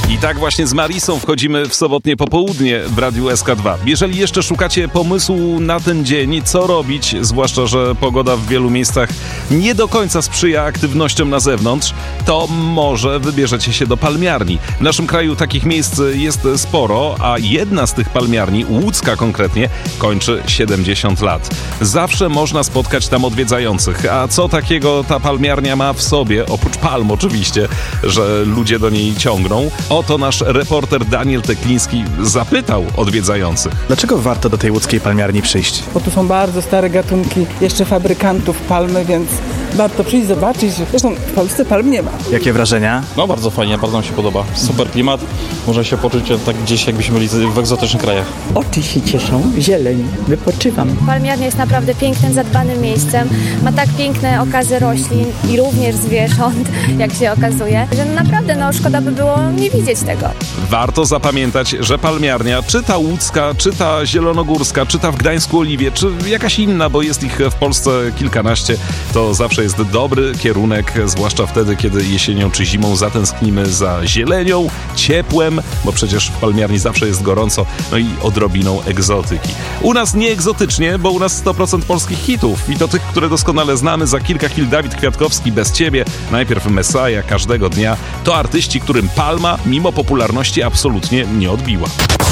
I tak właśnie z Marisą wchodzimy w sobotnie popołudnie w Radiu SK2. Jeżeli jeszcze szukacie pomysłu na ten dzień, co robić, zwłaszcza, że pogoda w wielu miejscach nie do końca sprzyja aktywnościom na zewnątrz, to może wybierzecie się do palmiarni. W naszym kraju takich miejsc jest sporo, a jedna z tych palmiarni, łódzka konkretnie, kończy 70 lat. Zawsze można spotkać tam odwiedzających. A co takiego ta palmiarnia ma w sobie, oprócz palm oczywiście, że ludzie do niej ciągną? Oto nasz reporter Daniel Tekliński zapytał odwiedzających. Dlaczego warto do tej łódzkiej palmiarni przyjść? Bo tu są bardzo stare gatunki jeszcze fabrykantów palmy, więc warto przyjść, zobaczyć. Zresztą w Polsce palm nie ma. Jakie wrażenia? No bardzo fajnie, bardzo nam się podoba. Super klimat, można się poczuć tak gdzieś jakbyśmy byli w egzotycznych krajach. Oczy się cieszą, zieleń, wypoczywam. Palmiarnia jest naprawdę pięknym, zadbanym miejscem. Ma tak piękne okazy roślin i również zwierząt, jak się okazuje, że naprawdę szkoda by było nie widzieć tego. Warto zapamiętać, że palmiarnia, czy ta łódzka, czy ta zielonogórska, czy ta w Gdańsku Oliwie, czy jakaś inna, bo jest ich w Polsce kilkanaście, to zawsze jest dobry kierunek, zwłaszcza wtedy, kiedy jesienią czy zimą zatęsknimy za zielenią, ciepłem, bo przecież w palmiarni zawsze jest gorąco, no i odrobiną egzotyki. U nas nie egzotycznie, bo u nas 100% polskich hitów i to tych, które doskonale znamy. Za kilka chwil Dawid Kwiatkowski, Bez Ciebie, najpierw Messiah, Każdego dnia. To artyści, którym palma mimo popularności absolutnie nie odbiła.